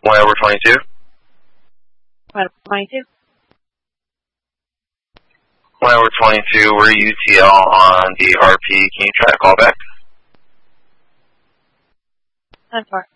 One over 22. 22. 1 over 22, we're UTL on the RP. Can you try to call back? 10-4.